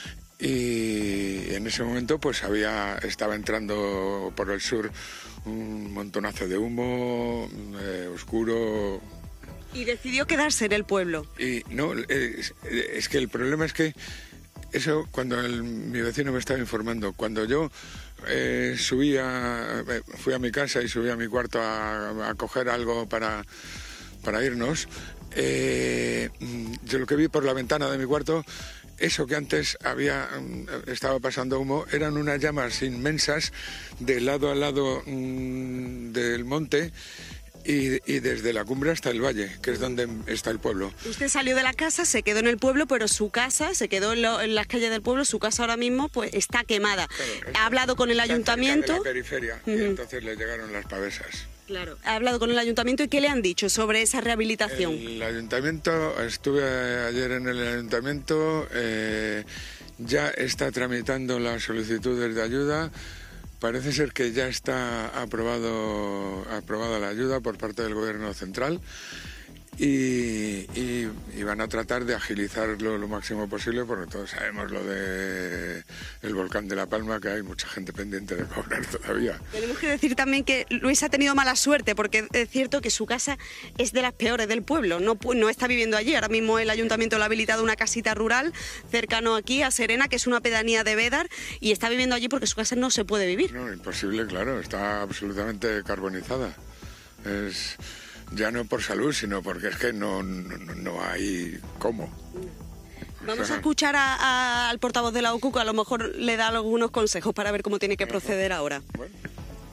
y en ese momento pues había estaba entrando por el sur un montonazo de humo, eh, oscuro. Y decidió quedarse en el pueblo. Y no, es, es que el problema es que eso, cuando el, mi vecino me estaba informando, cuando yo eh, subí a, fui a mi casa y subí a mi cuarto a, a coger algo para, para irnos, eh, yo lo que vi por la ventana de mi cuarto, eso que antes había estaba pasando humo, eran unas llamas inmensas de lado a lado mmm, del monte. Y, y desde la cumbre hasta el valle, que es donde está el pueblo. Usted salió de la casa, se quedó en el pueblo, pero su casa, se quedó en, lo, en las calles del pueblo, su casa ahora mismo pues está quemada. Claro, ha hablado con el ayuntamiento. De la periferia, uh-huh. Y entonces le llegaron las pavesas. Claro. Ha hablado con el ayuntamiento y ¿qué le han dicho sobre esa rehabilitación? El ayuntamiento, estuve ayer en el ayuntamiento, eh, ya está tramitando las solicitudes de ayuda. Parece ser que ya está aprobado, aprobada la ayuda por parte del Gobierno central y, y, y van a tratar de agilizarlo lo máximo posible, porque todos sabemos lo de el volcán de La Palma, que hay mucha gente pendiente de cobrar todavía. Tenemos que decir también que Luis ha tenido mala suerte, porque es cierto que su casa es de las peores del pueblo, no, no está viviendo allí. Ahora mismo el ayuntamiento le ha habilitado una casita rural cercano aquí a Serena, que es una pedanía de Bédar, y está viviendo allí porque su casa no se puede vivir. No, imposible, claro, está absolutamente carbonizada. Es... Ya no por salud, sino porque es que no, no, no hay cómo. Vamos a escuchar a, a, al portavoz de la O C U, que a lo mejor le da algunos consejos para ver cómo tiene que proceder ahora. Bueno.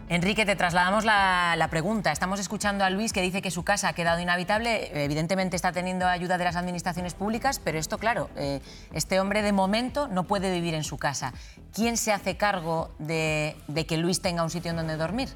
Enrique, te trasladamos la, la pregunta. Estamos escuchando a Luis, que dice que su casa ha quedado inhabitable. Evidentemente está teniendo ayuda de las administraciones públicas, pero esto, claro, eh, este hombre de momento no puede vivir en su casa. ¿Quién se hace cargo de, de que Luis tenga un sitio en donde dormir?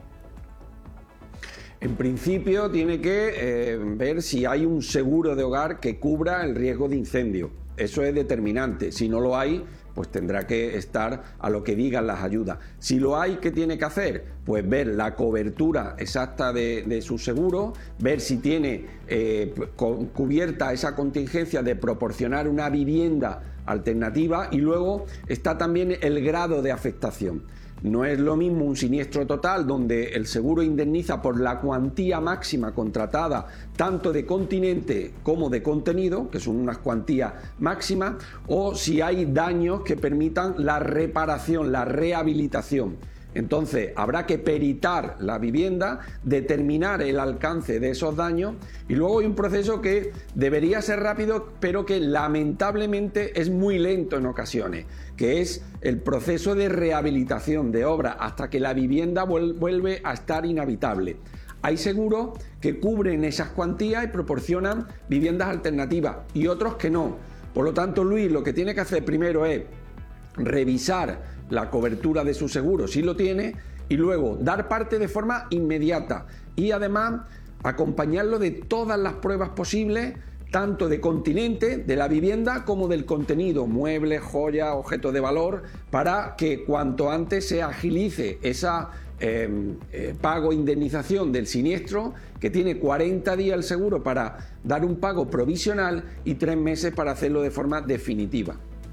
En principio tiene que eh, ver si hay un seguro de hogar que cubra el riesgo de incendio. Eso es determinante. Si no lo hay, pues tendrá que estar a lo que digan las ayudas. Si lo hay, ¿qué tiene que hacer? Pues ver la cobertura exacta de, de su seguro, ver si tiene eh, cubierta esa contingencia de proporcionar una vivienda alternativa, y luego está también el grado de afectación. No es lo mismo un siniestro total donde el seguro indemniza por la cuantía máxima contratada tanto de continente como de contenido, que son unas cuantías máximas, o si hay daños que permitan la reparación, la rehabilitación. Entonces habrá que peritar la vivienda, determinar el alcance de esos daños, y luego hay un proceso que debería ser rápido pero que lamentablemente es muy lento en ocasiones, que es el proceso de rehabilitación de obra hasta que la vivienda vuelve a estar inhabitable. Hay seguros que cubren esas cuantías y proporcionan viviendas alternativas y otros que no. Por lo tanto, Luis lo que tiene que hacer primero es revisar la cobertura de su seguro, si lo tiene, y luego dar parte de forma inmediata y además acompañarlo de todas las pruebas posibles, tanto de continente, de la vivienda, como del contenido, muebles, joyas, objetos de valor, para que cuanto antes se agilice esa eh, eh, pago indemnización del siniestro, que tiene cuarenta días el seguro para dar un pago provisional y tres meses para hacerlo de forma definitiva.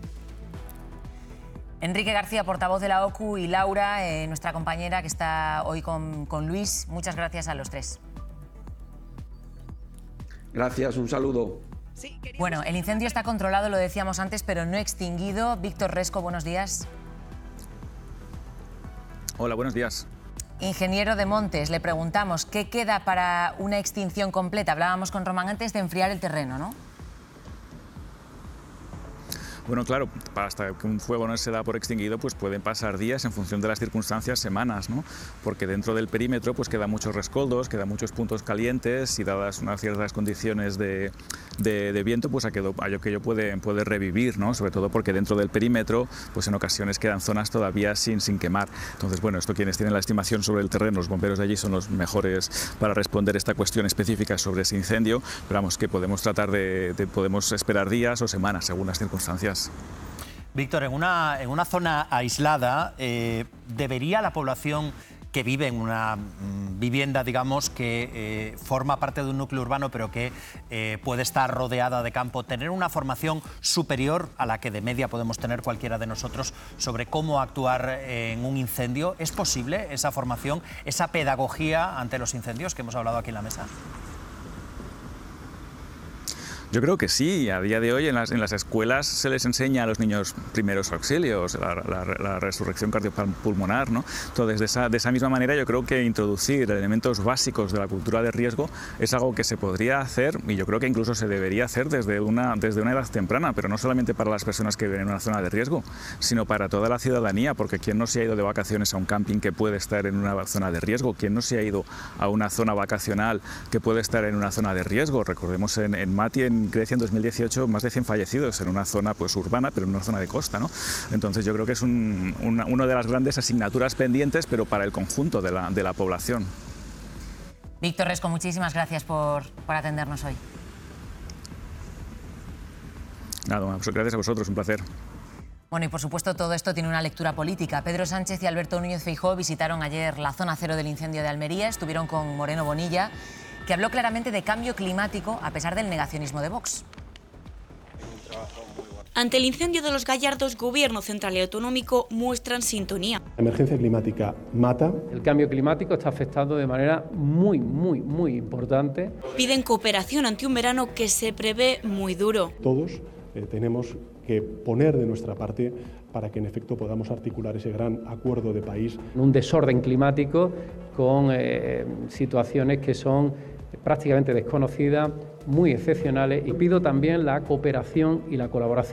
Enrique García, portavoz de la O C U, y Laura, eh, nuestra compañera que está hoy con, con Luis, muchas gracias a los tres. Gracias, un saludo. Sí, bueno, el incendio está controlado, lo decíamos antes, pero no extinguido. Víctor Resco, buenos días. Hola, buenos días. Ingeniero de Montes, le preguntamos, ¿qué queda para una extinción completa? Hablábamos con Román antes de enfriar el terreno, ¿no? Bueno, claro, hasta que un fuego no se da por extinguido, pues pueden pasar días, en función de las circunstancias, semanas, ¿no? Porque dentro del perímetro pues quedan muchos rescoldos, quedan muchos puntos calientes, y dadas unas ciertas condiciones de, de, de viento, pues aquello, aquello puede, puede revivir, ¿no? Sobre todo porque dentro del perímetro, pues en ocasiones quedan zonas todavía sin, sin quemar. Entonces, bueno, esto quienes tienen la estimación sobre el terreno, los bomberos de allí, son los mejores para responder esta cuestión específica sobre ese incendio, pero vamos, que podemos tratar de, de podemos esperar días o semanas, según las circunstancias. Víctor, en una, en una zona aislada, eh, ¿debería la población que vive en una mm, vivienda, digamos, que eh, forma parte de un núcleo urbano, pero que eh, puede estar rodeada de campo, tener una formación superior a la que de media podemos tener cualquiera de nosotros sobre cómo actuar en un incendio? ¿Es posible esa formación, esa pedagogía ante los incendios que hemos hablado aquí en la mesa? Yo creo que sí. A día de hoy en las, en las escuelas se les enseña a los niños primeros auxilios, la, la, la resurrección cardiopulmonar, ¿no? Entonces, de esa, de esa misma manera, yo creo que introducir elementos básicos de la cultura de riesgo es algo que se podría hacer, y yo creo que incluso se debería hacer desde una, desde una edad temprana, pero no solamente para las personas que viven en una zona de riesgo, sino para toda la ciudadanía, porque ¿quién no se ha ido de vacaciones a un camping que puede estar en una zona de riesgo? ¿Quién no se ha ido a una zona vacacional que puede estar en una zona de riesgo? Recordemos en, en Mati, en Grecia, en dos mil dieciocho, más de cien fallecidos en una zona pues urbana, pero en una zona de costa, ¿no? Entonces yo creo que es un, una, una de las grandes asignaturas pendientes, pero para el conjunto de la, de la población. Víctor Resco, muchísimas gracias por, por atendernos hoy. Nada, gracias a vosotros, un placer. Bueno, y por supuesto todo esto tiene una lectura política. Pedro Sánchez y Alberto Núñez Feijóo visitaron ayer la zona cero del incendio de Almería, estuvieron con Moreno Bonilla, que habló claramente de cambio climático a pesar del negacionismo de Vox. Ante el incendio de los Gallardos, Gobierno central y autonómico muestran sintonía. La emergencia climática mata. El cambio climático está afectando de manera muy, muy, muy importante. Piden cooperación ante un verano que se prevé muy duro. Todos eh, tenemos que poner de nuestra parte para que en efecto podamos articular ese gran acuerdo de país. Un desorden climático con eh, situaciones que son prácticamente desconocidas, muy excepcionales, y pido también la cooperación y la colaboración.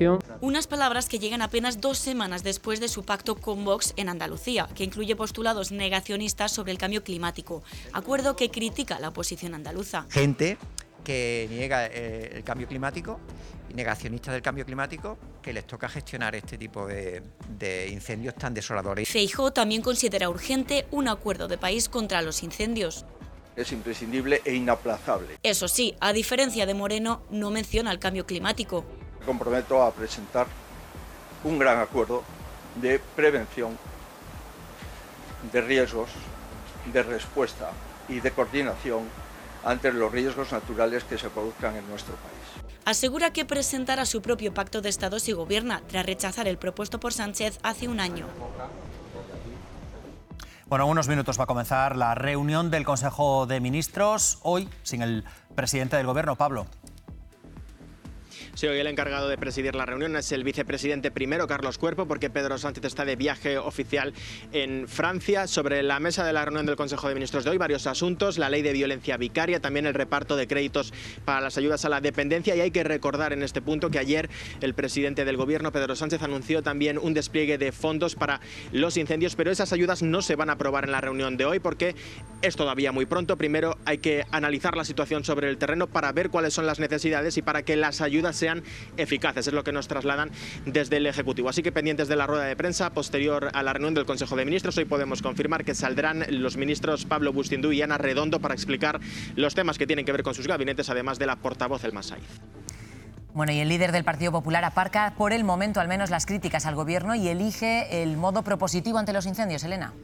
Unas palabras que llegan apenas dos semanas después de su pacto con Vox en Andalucía, que incluye postulados negacionistas sobre el cambio climático, acuerdo que critica la oposición andaluza. Gente que niega eh, el cambio climático y negacionistas del cambio climático, que les toca gestionar este tipo de, de incendios tan desoladores. Feijóo también considera urgente un acuerdo de país contra los incendios. Es imprescindible e inaplazable. Eso sí, a diferencia de Moreno, no menciona el cambio climático. Me comprometo a presentar un gran acuerdo de prevención, de riesgos, de respuesta y de coordinación ante los riesgos naturales que se produzcan en nuestro país. Asegura que presentará su propio pacto de Estado si gobierna, tras rechazar el propuesto por Sánchez hace un año. Bueno, en unos minutos va a comenzar la reunión del Consejo de Ministros, hoy sin el presidente del Gobierno, Pablo. Sí, hoy el encargado de presidir la reunión es el vicepresidente primero, Carlos Cuerpo, porque Pedro Sánchez está de viaje oficial en Francia. Sobre la mesa de la reunión del Consejo de Ministros de hoy, varios asuntos, la ley de violencia vicaria, también el reparto de créditos para las ayudas a la dependencia. Y hay que recordar en este punto que ayer el presidente del Gobierno, Pedro Sánchez, anunció también un despliegue de fondos para los incendios, pero esas ayudas no se van a aprobar en la reunión de hoy porque es todavía muy pronto. Primero hay que analizar la situación sobre el terreno para ver cuáles son las necesidades y para que las ayudas sean eficaces, es lo que nos trasladan desde el Ejecutivo. Así que pendientes de la rueda de prensa posterior a la reunión del Consejo de Ministros, hoy podemos confirmar que saldrán los ministros Pablo Bustindu y Ana Redondo para explicar los temas que tienen que ver con sus gabinetes, además de la portavoz Elma Saiz. Bueno, y el líder del Partido Popular aparca por el momento al menos las críticas al Gobierno y elige el modo propositivo ante los incendios. Elena.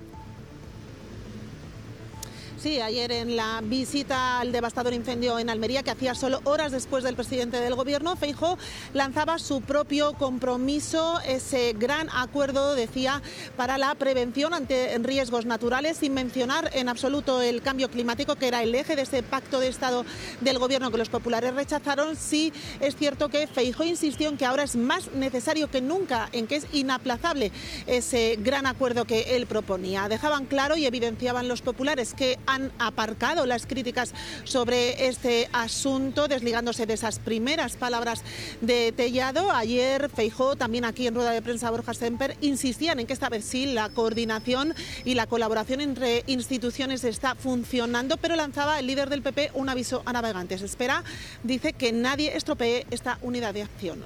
Sí, ayer en la visita al devastador incendio en Almería, que hacía solo horas después del presidente del Gobierno, Feijóo lanzaba su propio compromiso, ese gran acuerdo, decía, para la prevención ante riesgos naturales, sin mencionar en absoluto el cambio climático, que era el eje de ese pacto de Estado del Gobierno que los populares rechazaron. Sí, es cierto que Feijóo insistió en que ahora es más necesario que nunca, en que es inaplazable ese gran acuerdo que él proponía. Dejaban claro y evidenciaban los populares que han aparcado las críticas sobre este asunto, desligándose de esas primeras palabras de Tellado. Ayer Feijóo, también aquí en rueda de prensa Borja Semper, insistían en que esta vez sí la coordinación y la colaboración entre instituciones está funcionando, pero lanzaba el líder del P P un aviso a navegantes. Espera, dice, que nadie estropee esta unidad de acción.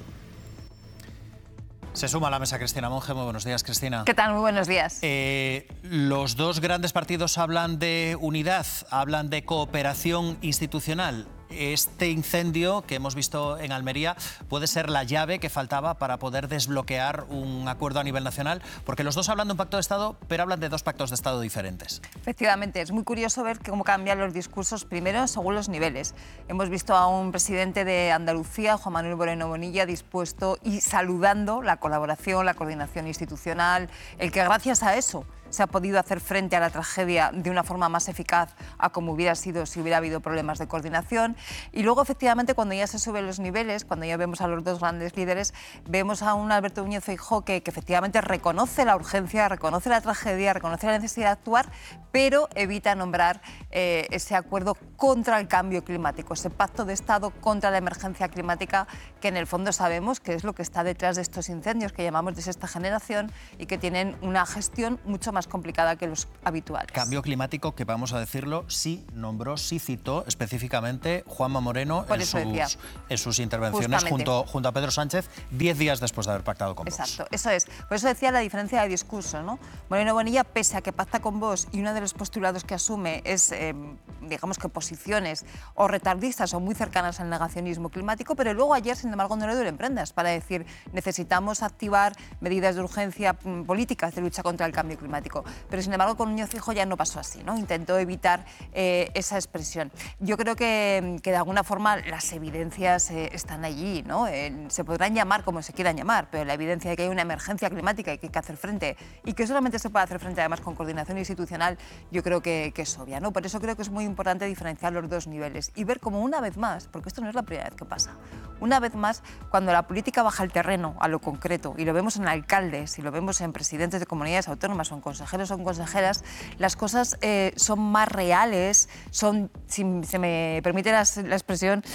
Se suma a la mesa Cristina Monge. Muy buenos días, Cristina. ¿Qué tal? Muy buenos días. Eh, los dos grandes partidos hablan de unidad, hablan de cooperación institucional. Este incendio que hemos visto en Almería puede ser la llave que faltaba para poder desbloquear un acuerdo a nivel nacional, porque los dos hablan de un pacto de Estado, pero hablan de dos pactos de Estado diferentes. Efectivamente, es muy curioso ver cómo cambian los discursos primero según los niveles. Hemos visto a un presidente de Andalucía, Juan Manuel Moreno Bonilla, dispuesto y saludando la colaboración, la coordinación institucional, el que gracias a eso se ha podido hacer frente a la tragedia de una forma más eficaz a como hubiera sido si hubiera habido problemas de coordinación. Y luego, efectivamente, cuando ya se suben los niveles, cuando ya vemos a los dos grandes líderes, vemos a un Alberto Núñez Feijóo que, que efectivamente reconoce la urgencia, reconoce la tragedia, reconoce la necesidad de actuar, pero evita nombrar eh, ese acuerdo contra el cambio climático, ese pacto de Estado contra la emergencia climática, que en el fondo sabemos que es lo que está detrás de estos incendios que llamamos de sexta generación y que tienen una gestión mucho más complicada que los habituales. Cambio climático que, vamos a decirlo, sí nombró, sí citó específicamente Juanma Moreno en sus, en sus intervenciones junto, junto a Pedro Sánchez, diez días después de haber pactado con Vox. Exacto, eso es. Por eso decía la diferencia de discurso, ¿no? Moreno Bonilla, pese a que pacta con Vox y uno de los postulados que asume es, eh, digamos que posiciones o retardistas o muy cercanas al negacionismo climático, pero luego ayer, sin embargo, no le duelen prendas para decir necesitamos activar medidas de urgencia políticas de lucha contra el cambio climático. Pero, sin embargo, con Núñez Feijóo ya no pasó así, ¿no? Intentó evitar eh, esa expresión. Yo creo que, que de alguna forma las evidencias eh, están allí, ¿no? Eh, se podrán llamar como se quieran llamar, pero la evidencia de que hay una emergencia climática y que hay que hacer frente y que solamente se puede hacer frente además con coordinación institucional, yo creo que, que es obvia, ¿no? Por eso creo que es muy importante diferenciar los dos niveles y ver cómo una vez más, porque esto no es la primera vez que pasa, una vez más, cuando la política baja al terreno, a lo concreto, y lo vemos en alcaldes y lo vemos en presidentes de comunidades autónomas o en consejeros consejeros o consejeras, las cosas eh, son más reales, son, si se me permite la, la expresión,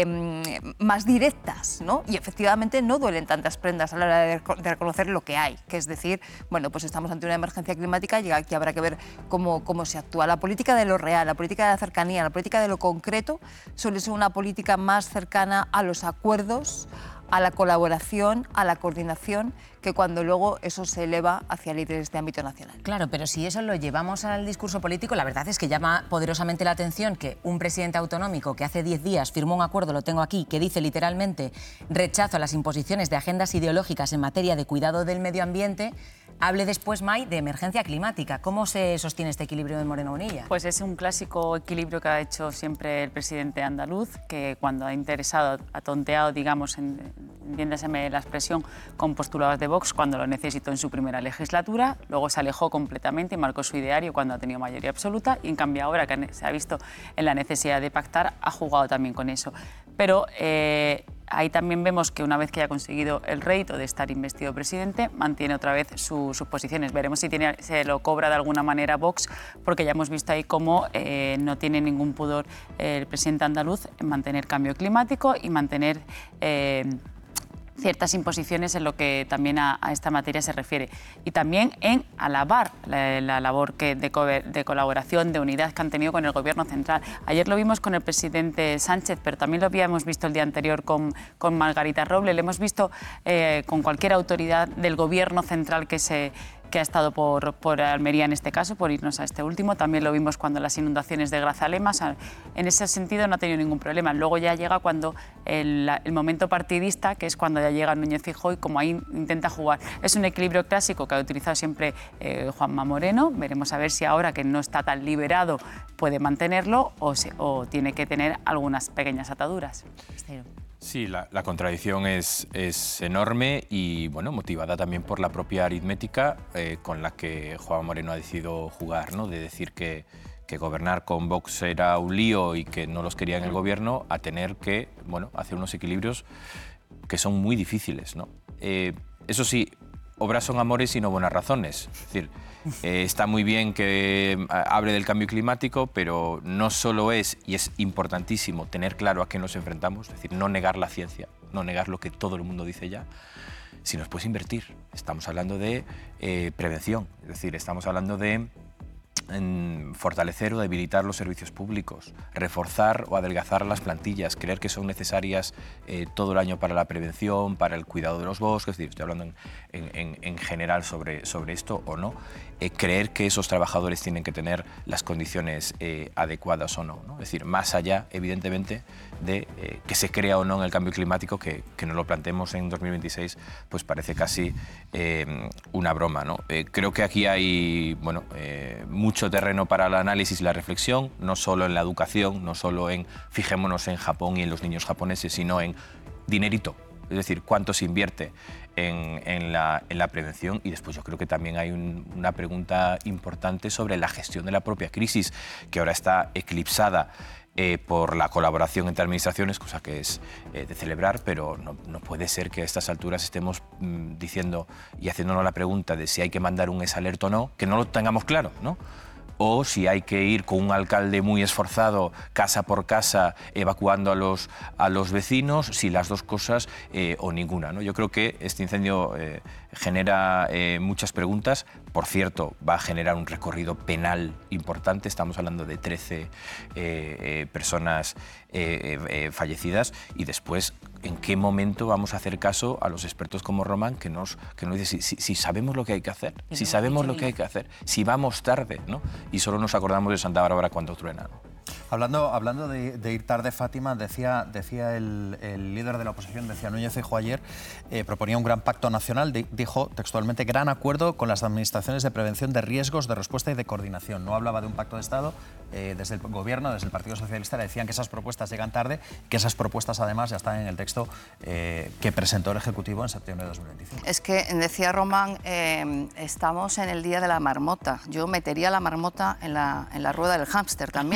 eh, más directas, ¿no? Y efectivamente no duelen tantas prendas a la hora de, de reconocer lo que hay, que es decir, bueno, pues estamos ante una emergencia climática y aquí habrá que ver cómo, cómo se actúa. La política de lo real, la política de la cercanía, la política de lo concreto suele ser una política más cercana a los acuerdos, a la colaboración, a la coordinación, que cuando luego eso se eleva hacia líderes de ámbito nacional. Claro, pero si eso lo llevamos al discurso político, la verdad es que llama poderosamente la atención que un presidente autonómico que hace diez días firmó un acuerdo, lo tengo aquí, que dice literalmente rechazo a las imposiciones de agendas ideológicas en materia de cuidado del medio ambiente, hable después, May, de emergencia climática. ¿Cómo se sostiene este equilibrio de Moreno Bonilla? Pues es un clásico equilibrio que ha hecho siempre el presidente andaluz, que cuando ha interesado, ha tonteado, digamos, en, entiéndaseme la expresión, con postulados de Vox cuando lo necesitó en su primera legislatura, luego se alejó completamente y marcó su ideario cuando ha tenido mayoría absoluta, y en cambio ahora que se ha visto en la necesidad de pactar, ha jugado también con eso. Pero eh, ahí también vemos que una vez que haya conseguido el rédito de estar investido presidente, mantiene otra vez su, sus posiciones. Veremos si tiene, se lo cobra de alguna manera Vox, porque ya hemos visto ahí cómo eh, no tiene ningún pudor el presidente andaluz en mantener cambio climático y mantener Eh, ciertas imposiciones en lo que también a, a esta materia se refiere. Y también en alabar la, la labor que de, co de colaboración, de unidad que han tenido con el Gobierno central. Ayer lo vimos con el presidente Sánchez, pero también lo habíamos visto el día anterior con, con Margarita Robles, lo hemos visto eh, con cualquier autoridad del Gobierno central que se que ha estado por, por Almería en este caso, por irnos a este último. También lo vimos cuando las inundaciones de Grazalema. En ese sentido no ha tenido ningún problema. Luego ya llega cuando el, el momento partidista, que es cuando ya llega Núñez Feijóo y como ahí intenta jugar. Es un equilibrio clásico que ha utilizado siempre eh, Juanma Moreno. Veremos a ver si ahora que no está tan liberado puede mantenerlo o, se, o tiene que tener algunas pequeñas ataduras. Sí, la, la contradicción es, es enorme y bueno, motivada también por la propia aritmética eh, con la que Juanma Moreno ha decidido jugar, ¿no? De decir que, que gobernar con Vox era un lío y que no los quería en el gobierno, a tener que bueno, hacer unos equilibrios que son muy difíciles, ¿no? Eh, eso sí, obras son amores y no buenas razones. Es decir, eh, está muy bien que hable del cambio climático, pero no solo es, y es importantísimo, tener claro a qué nos enfrentamos, es decir, no negar la ciencia, no negar lo que todo el mundo dice ya, sino después invertir. Estamos hablando de eh, prevención, es decir, estamos hablando de en fortalecer o debilitar los servicios públicos, reforzar o adelgazar las plantillas, creer que son necesarias eh, todo el año para la prevención, para el cuidado de los bosques, es decir, estoy hablando en, en, en general sobre, sobre esto o no, eh, creer que esos trabajadores tienen que tener las condiciones eh, adecuadas o no, ¿no? Es decir, más allá, evidentemente, de eh, que se crea o no en el cambio climático, que, que nos lo planteemos en dos mil veintiséis, pues parece casi eh, una broma, ¿no? Eh, creo que aquí hay, bueno, eh, mucho terreno para el análisis y la reflexión, no solo en la educación, no solo en, fijémonos en Japón y en los niños japoneses, sino en dinerito, es decir, cuánto se invierte en, en, la, en la prevención. Y después yo creo que también hay un, una pregunta importante sobre la gestión de la propia crisis, que ahora está eclipsada Eh, por la colaboración entre administraciones, cosa que es eh, de celebrar, pero no, no puede ser que a estas alturas estemos mm, diciendo y haciéndonos la pregunta de si hay que mandar un exalerto o no, que no lo tengamos claro, ¿no? O si hay que ir con un alcalde muy esforzado, casa por casa, evacuando a los, a los vecinos, si las dos cosas eh, o ninguna, ¿no? Yo creo que este incendio eh, genera eh, muchas preguntas. Por cierto, va a generar un recorrido penal importante. Estamos hablando de trece eh, eh, personas eh, eh, fallecidas. Y después, ¿en qué momento vamos a hacer caso a los expertos como Román, que nos, que nos dice si, si, si sabemos lo que hay que hacer, si sabemos lo que hay que hacer, si vamos tarde, ¿no? Y solo nos acordamos de Santa Bárbara cuando truena, ¿no? Hablando, hablando de, de ir tarde, Fátima, decía, decía el, el líder de la oposición, decía Núñez Feijóo ayer, eh, proponía un gran pacto nacional, di, dijo textualmente, gran acuerdo con las administraciones de prevención de riesgos, de respuesta y de coordinación. No hablaba de un pacto de Estado, eh, desde el Gobierno, desde el Partido Socialista, le decían que esas propuestas llegan tarde, que esas propuestas además ya están en el texto eh, que presentó el Ejecutivo en septiembre de dos mil veinticinco. Es que, decía Román, eh, estamos en el día de la marmota. Yo metería la marmota en la, en la rueda del hámster también.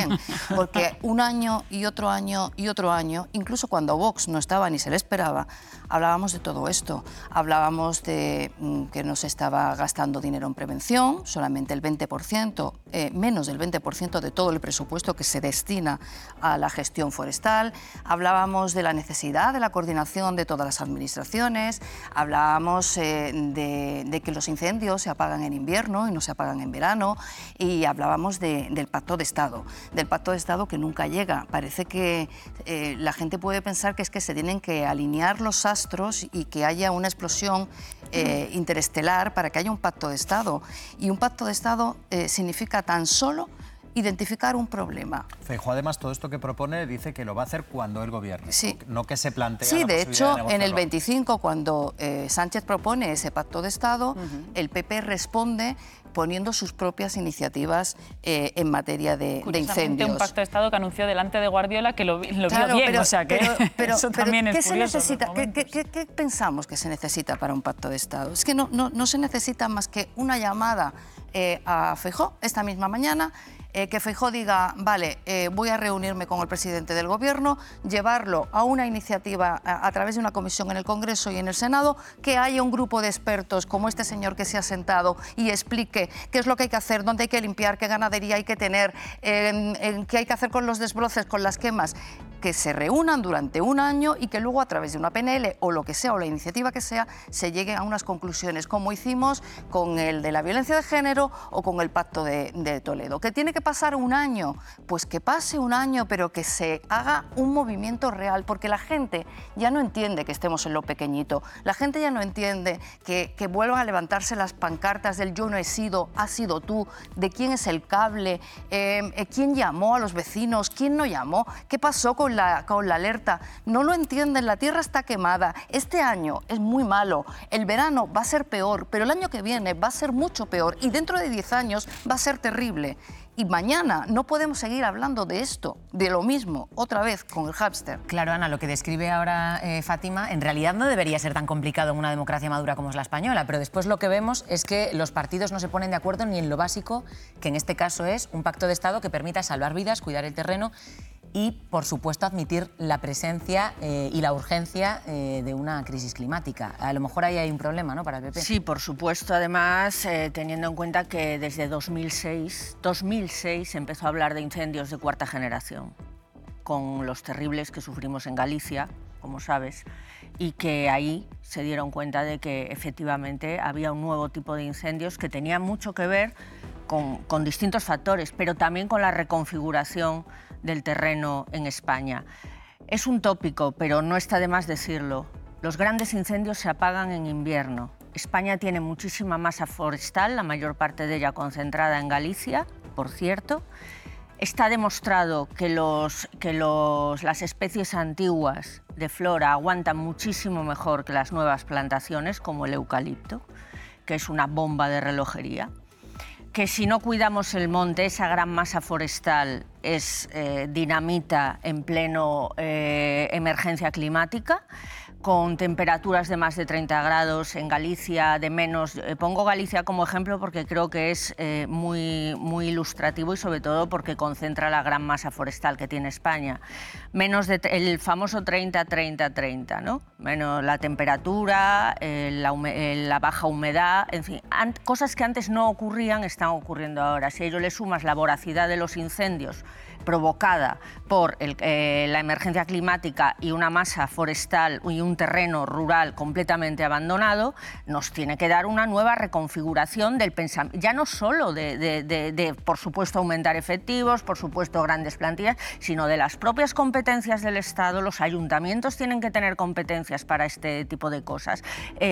porque un año y otro año y otro año, incluso cuando Vox no estaba ni se le esperaba, hablábamos de todo esto. Hablábamos de mm, que no se estaba gastando dinero en prevención, solamente el veinte por ciento, eh, menos del veinte por ciento de todo el presupuesto que se destina a la gestión forestal. Hablábamos de la necesidad de la coordinación de todas las administraciones, hablábamos eh, de, de que los incendios se apagan en invierno y no se apagan en verano, y hablábamos de, del Pacto de Estado, del Pacto de Estado que nunca llega. Parece que eh, la gente puede pensar que es que se tienen que alinear los astros y que haya una explosión eh, interestelar para que haya un Pacto de Estado. Y un Pacto de Estado eh, significa tan solo identificar un problema. Feijóo, además, todo esto que propone dice que lo va a hacer cuando él gobierne, sí. no que se plantea. Sí, la de hecho, de en el veinticinco, cuando eh, Sánchez propone ese pacto de Estado, uh-huh. el P P responde poniendo sus propias iniciativas eh, en materia de, de incendios. un pacto de Estado que anunció delante de Guardiola que lo, lo claro, vio bien, pero, o sea que pero, pero, eso pero, también ¿qué es se curioso. necesita? ¿Qué, qué, qué, ¿Qué pensamos que se necesita para un pacto de Estado? Es que no, no, no se necesita más que una llamada eh, a Feijóo esta misma mañana, Eh, que Feijóo diga, vale, eh, voy a reunirme con el presidente del Gobierno, llevarlo a una iniciativa a, a través de una comisión en el Congreso y en el Senado, que haya un grupo de expertos como este señor que se ha sentado y explique qué es lo que hay que hacer, dónde hay que limpiar, qué ganadería hay que tener, eh, eh, qué hay que hacer con los desbroces, con las quemas, que se reúnan durante un año y que luego a través de una P N L o lo que sea, o la iniciativa que sea, se lleguen a unas conclusiones, como hicimos con el de la violencia de género o con el Pacto de, de Toledo. ¿Que tiene que pasar un año? Pues que pase un año, pero que se haga un movimiento real, porque la gente ya no entiende que estemos en lo pequeñito, la gente ya no entiende que, que vuelvan a levantarse las pancartas del yo no he sido, has sido tú, de quién es el cable, eh, quién llamó a los vecinos, quién no llamó, qué pasó con La, con la alerta. No lo entienden, la tierra está quemada. Este año es muy malo, el verano va a ser peor, pero el año que viene va a ser mucho peor y dentro de diez años va a ser terrible. Y mañana no podemos seguir hablando de esto, de lo mismo, otra vez con el hámster. Claro, Ana, lo que describe ahora eh, Fátima, en realidad no debería ser tan complicado en una democracia madura como es la española, pero después lo que vemos es que los partidos no se ponen de acuerdo ni en lo básico, que en este caso es un pacto de Estado que permita salvar vidas, cuidar el terreno y, por supuesto, admitir la presencia eh, y la urgencia eh, de una crisis climática. A lo mejor ahí hay un problema, ¿no?, para el P P. Sí, por supuesto. Además, eh, teniendo en cuenta que desde dos mil seis, dos mil seis se empezó a hablar de incendios de cuarta generación, con los terribles que sufrimos en Galicia, como sabes, y que ahí se dieron cuenta de que efectivamente había un nuevo tipo de incendios que tenía mucho que ver con, con distintos factores, pero también con la reconfiguración del terreno en España. Es un tópico, pero no está de más decirlo. Los grandes incendios se apagan en invierno. España tiene muchísima masa forestal, la mayor parte de ella concentrada en Galicia, por cierto. Está demostrado que, los, que los, las especies antiguas de flora aguantan muchísimo mejor que las nuevas plantaciones, como el eucalipto, que es una bomba de relojería. Que si no cuidamos el monte, esa gran masa forestal es eh, dinamita en pleno eh, emergencia climática, con temperaturas de más de treinta grados, en Galicia de menos. Eh, pongo Galicia como ejemplo porque creo que es eh, muy, muy ilustrativo y sobre todo porque concentra la gran masa forestal que tiene España. Menos de, el famoso treinta treinta treinta, ¿no? Menos la temperatura, eh, la, eh, la baja humedad, en fin, cosas que antes no ocurrían están ocurriendo ahora. Si a ello le sumas la voracidad de los incendios provocada por el, eh, la emergencia climática y una masa forestal y un terreno rural completamente abandonado, nos tiene que dar una nueva reconfiguración del pensamiento, ya no solo de, de, de, de, por supuesto, aumentar efectivos, por supuesto, grandes plantillas, sino de las propias competencias del Estado. Los ayuntamientos tienen que tener competencias para este tipo de cosas. Eh,